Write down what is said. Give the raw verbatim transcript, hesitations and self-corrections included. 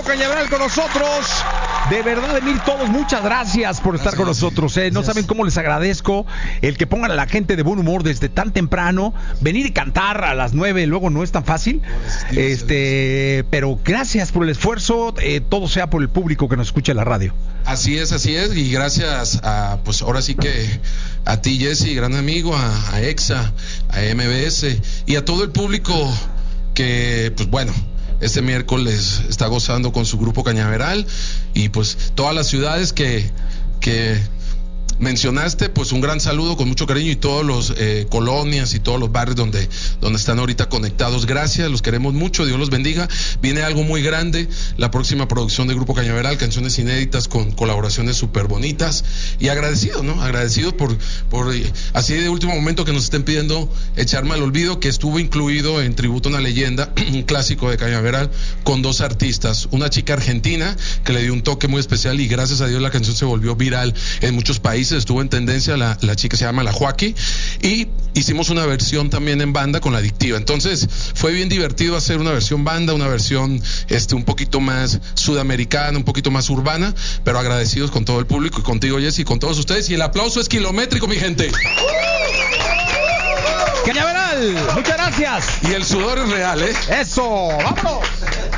Cañaveral con nosotros. De verdad, Emil, todos, muchas gracias por estar gracias, con nosotros. Eh. No saben cómo les agradezco el que pongan a la gente de buen humor desde tan temprano. Venir y cantar a las nueve, luego no es tan fácil. Este, pero gracias por el esfuerzo. Eh, todo sea por el público que nos escucha en la radio. Así es, así es. Y gracias a, pues ahora sí que a ti, Jesse, gran amigo, a, a EXA, a M B S y a todo el público que, pues bueno, este miércoles está gozando con su grupo Cañaveral y pues todas las ciudades que, que mencionaste, pues un gran saludo con mucho cariño y todos los eh, colonias y todos los barrios donde, donde están ahorita conectados. Gracias, los queremos mucho, Dios los bendiga. Viene algo muy grande, la próxima producción de Grupo Cañaveral, canciones inéditas con colaboraciones súper bonitas y agradecidos, ¿no? Agradecidos por, por así de último momento que nos estén pidiendo Echarme al Olvido, que estuvo incluido en Tributo a una Leyenda, un clásico de Cañaveral, con dos artistas, una chica argentina que le dio un toque muy especial y gracias a Dios la canción se volvió viral en muchos países. Estuvo en tendencia, la, la chica se llama La Joaquí y hicimos una versión también en banda con La Adictiva. Entonces fue bien divertido hacer una versión banda, una versión este un poquito más sudamericana, un poquito más urbana, pero agradecidos con todo el público y contigo, Jessy, y con todos ustedes. Y el aplauso es kilométrico, mi gente. Cañaveral, muchas gracias. Y el sudor es real, ¿eh? Eso, vámonos.